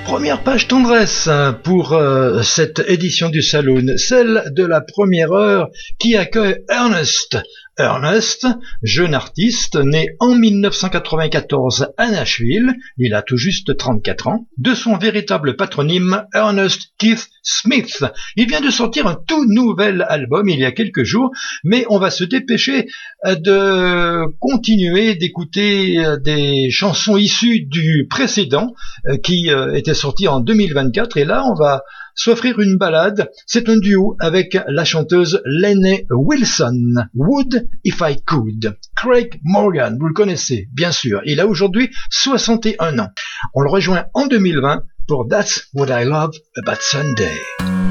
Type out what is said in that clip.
Première page tendresse pour cette édition du Saloon, celle de la première heure qui accueille Ernest. Ernest, jeune artiste, né en 1994 à Nashville, il a tout juste 34 ans, de son véritable patronyme Ernest Keith Smith. Il vient de sortir un tout nouvel album il y a quelques jours, mais on va se dépêcher de continuer d'écouter des chansons issues du précédent qui était sorti en 2024, et là on va s'offrir une balade. C'est un duo avec la chanteuse Lainey Wilson, Would If I Could. Craig Morgan, vous le connaissez, bien sûr, il a aujourd'hui 61 ans. On le rejoint en 2020 pour That's What I Love About Sunday.